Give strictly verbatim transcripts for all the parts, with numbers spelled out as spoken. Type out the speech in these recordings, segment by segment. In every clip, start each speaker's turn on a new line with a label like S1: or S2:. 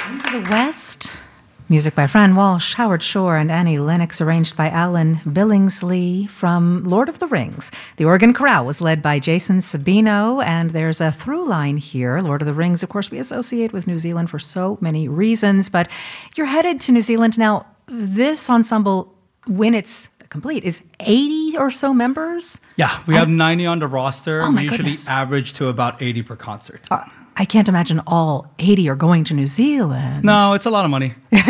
S1: Into the West. Music by Fran Walsh, Howard Shore, and Annie Lennox, arranged by Alan Billingsley from Lord of the Rings. The Oregon Chorale was led by Jason Sabino, and there's a through line here. Lord of the Rings, of course, we associate with New Zealand for so many reasons, but you're headed to New Zealand. Now, this ensemble, when it's complete, is eighty or so members?
S2: Yeah, we have ninety on the roster.
S1: Oh my
S2: we usually
S1: goodness.
S2: average to about eighty per concert.
S1: Uh, I can't imagine all eighty are going to New Zealand.
S2: No, it's a lot of money.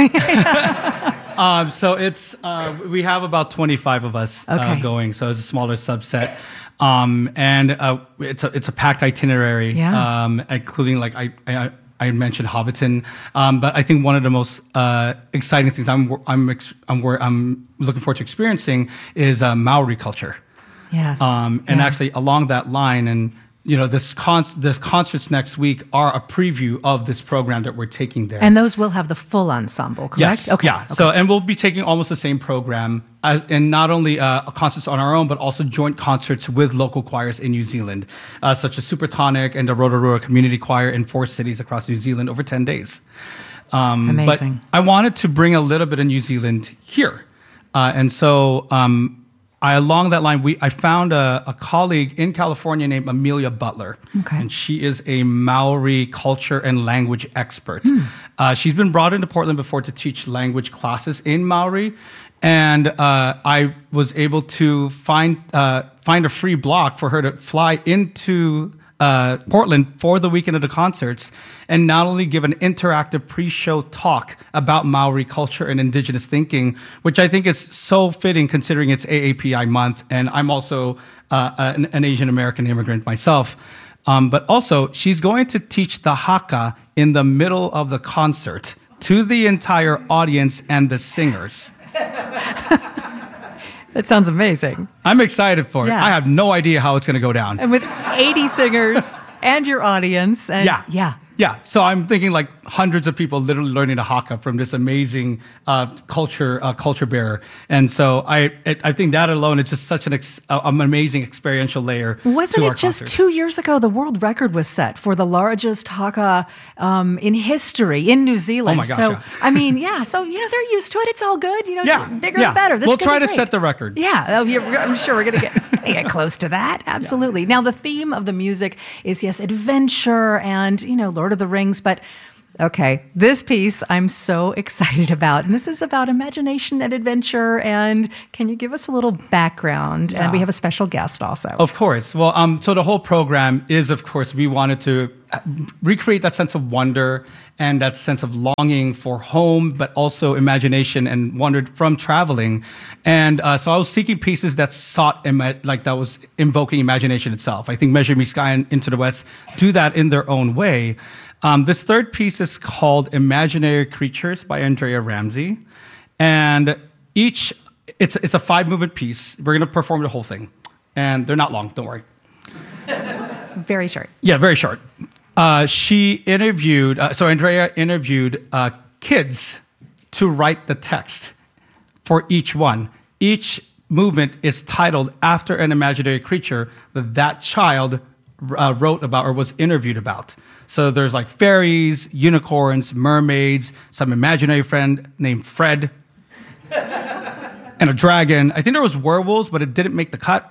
S2: um, so it's uh, we have about twenty-five of us
S1: Okay.
S2: uh, going, so it's a smaller subset, um, and uh, it's a it's a packed itinerary,
S1: Yeah.
S2: um, including like I. I I mentioned Hobbiton, um, but I think one of the most uh, exciting things I'm I'm ex- I'm, wor- I'm looking forward to experiencing is uh, Maori culture.
S1: Yes.
S2: Um, and
S1: Yeah.
S2: actually along that line, and you know, this con- this concerts next week are a preview of this program that we're taking there.
S1: And those will have the full ensemble, correct?
S2: Yes.
S1: Okay.
S2: Yeah.
S1: okay.
S2: So, and we'll be taking almost the same program, as, and not only uh, concerts on our own, but also joint concerts with local choirs in New Zealand, uh, such as Supertonic and the Rotorua Community Choir in four cities across New Zealand over ten days. Um,
S1: Amazing.
S2: But I wanted to bring a little bit of New Zealand here, uh, and so. Um, I, along that line, we I found a, a colleague in California named Amelia Butler,
S1: Okay.
S2: and she is a Maori culture and language expert. Uh, she's been brought into Portland before to teach language classes in Maori, and uh, I was able to find uh, find a free block for her to fly into uh, Portland for the weekend of the concerts, and not only give an interactive pre-show talk about Maori culture and indigenous thinking, which I think is so fitting considering it's A A P I month, and I'm also uh, an, an Asian American immigrant myself. Um, but also, she's going to teach the haka in the middle of the concert to the entire audience and the singers.
S1: That sounds amazing.
S2: I'm excited for it.
S1: Yeah.
S2: I have no idea how it's going to go down.
S1: And with eighty singers and your audience. And
S2: Yeah.
S1: Yeah.
S2: Yeah. So I'm thinking like hundreds of people literally learning the haka from this amazing uh, culture uh, culture bearer. And so I it, I think that alone is just such an ex- uh, an amazing experiential layer
S1: Wasn't
S2: to
S1: it
S2: our
S1: just
S2: concert.
S1: two years ago the world record was set for the largest haka um, in history in New Zealand?
S2: Oh my gosh,
S1: So,
S2: yeah.
S1: I mean, yeah. So, you know, they're used to it. It's all good. You know,
S2: Yeah.
S1: bigger
S2: yeah.
S1: and better. This
S2: we'll
S1: is gonna
S2: try
S1: be
S2: to
S1: great.
S2: set the record.
S1: Yeah, oh, yeah, I'm sure we're going to get get close to that. Absolutely. Now, the theme of the music is, yes, adventure and, you know, Lord of the Rings, but okay, this piece I'm so excited about. And this is about imagination and adventure. And can you give us a little background? And we
S2: Yeah.
S1: have a special guest also.
S2: Of course. Well, um, so the whole program is, of course, we wanted to recreate that sense of wonder and that sense of longing for home, but also imagination and wonder from traveling. And uh, so I was seeking pieces that sought, ima- like that was invoking imagination itself. I think Measure Me Sky and Into the West do that in their own way. Um, this third piece is called Imaginary Creatures by Andrea Ramsey. And each, it's, it's a five movement piece. We're going to perform the whole thing. And they're not long, don't worry.
S1: Very short.
S2: Yeah, very short. Uh, she interviewed, uh, so Andrea interviewed uh, kids to write the text for each one. Each movement is titled after an imaginary creature that that child uh, wrote about or was interviewed about. So there's like fairies, unicorns, mermaids, some imaginary friend named Fred, and a dragon. I think there was werewolves, but it didn't make the cut.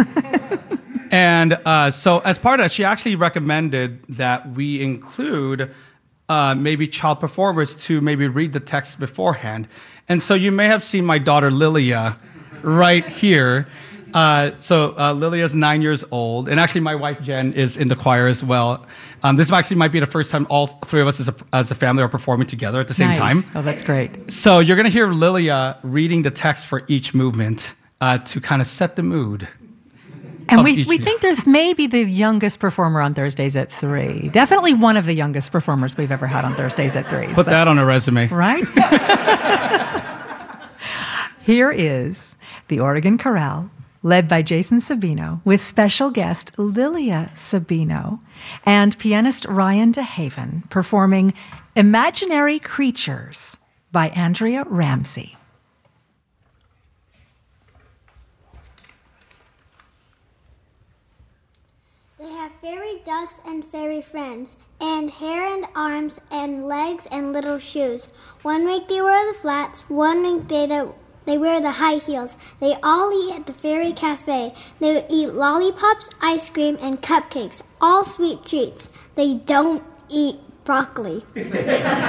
S2: And uh, so as part of that, she actually recommended that we include uh, maybe child performers to maybe read the text beforehand. And so you may have seen my daughter Lilia right here. Uh, so uh, Lilia's nine years old. And actually my wife Jen is in the choir as well. Um, this actually might be the first time all three of us as a, as a family are performing together at the same
S1: Nice.
S2: time.
S1: Oh, that's great.
S2: So you're going to hear Lilia reading the text for each movement uh, to kind of set the mood.
S1: And
S2: Of
S1: we,
S2: each
S1: we
S2: year.
S1: think there's maybe the youngest performer on Thursdays at three. Definitely one of the youngest performers we've ever had on Thursdays at three.
S2: Put
S1: so-
S2: that on a resume.
S1: Right? Here is the Oregon Chorale, led by Jason Sabino, with special guest Lilia Sabino and pianist Ryan DeHaven, performing Imaginary Creatures by Andrea Ramsey.
S3: They have fairy dust and fairy friends, and hair and arms and legs and little shoes. One week they wear the flats, one week they the, they wear the high heels. They all eat at the fairy cafe. They eat lollipops, ice cream, and cupcakes, all sweet treats. They don't eat broccoli.